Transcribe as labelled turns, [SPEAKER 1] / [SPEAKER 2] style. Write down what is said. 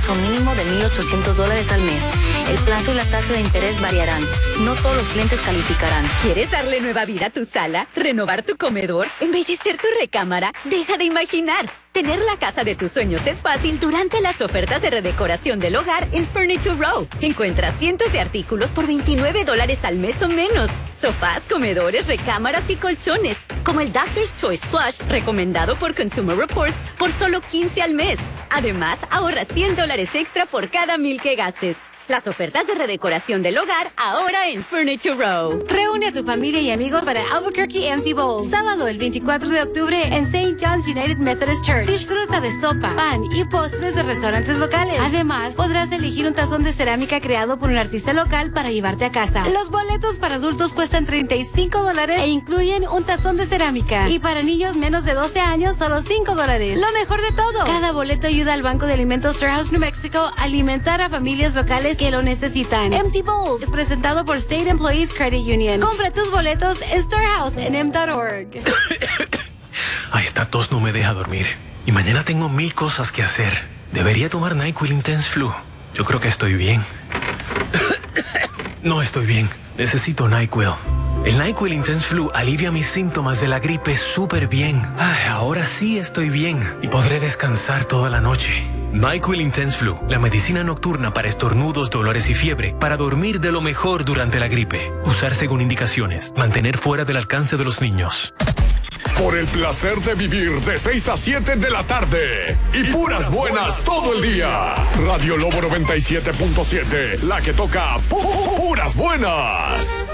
[SPEAKER 1] ingreso mínimo de $1,800 al mes. El plazo y la tasa de interés variarán. No todos los clientes calificarán.
[SPEAKER 2] ¿Quieres darle nueva vida a tu sala? ¿Renovar tu comedor? ¿Embellecer tu recámara? Deja de imaginar. Tener la casa de tus sueños es fácil durante las ofertas de redecoración del hogar en Furniture Row. Encuentra cientos de artículos por $29 al mes o menos. Sofás, comedores, recámaras y colchones. Como el Doctor's Choice Plush, recomendado por Consumer Reports, por solo $15 al mes. Además, ahorra $100 extra por cada $1,000 que gastes. Las ofertas de redecoración del hogar ahora en Furniture Row.
[SPEAKER 3] Reúne a tu familia y amigos para Albuquerque Empty Bowl. Sábado el 24 de octubre en St. John's United Methodist Church. Disfruta de sopa, pan y postres de restaurantes locales. Además, podrás elegir un tazón de cerámica creado por un artista local para llevarte a casa. Los boletos para adultos cuestan $35 e incluyen un tazón de cerámica. Y para niños menos de 12 años, solo $5. Lo mejor de todo, cada boleto ayuda al Banco de Alimentos Storehouse New Mexico a alimentar a familias locales que lo necesitan. Empty Bowls es presentado por State Employees Credit Union. Compra tus boletos en storehouseNM.org.
[SPEAKER 4] Ay, esta tos no me deja dormir. Y mañana tengo 1000 cosas que hacer. Debería tomar NyQuil Intense Flu. Yo creo que estoy bien. No estoy bien. Necesito NyQuil. El NyQuil Intense Flu alivia mis síntomas de la gripe súper bien. Ay, ahora sí estoy bien y podré descansar toda la noche. NyQuil Intense Flu, la medicina nocturna para estornudos, dolores y fiebre, para dormir de lo mejor durante la gripe. Usar según indicaciones. Mantener fuera del alcance de los niños.
[SPEAKER 5] Por el placer de vivir de 6 a 7 de la tarde. Y puras buenas todo el día. Radio Lobo 97.7, la que toca puras buenas.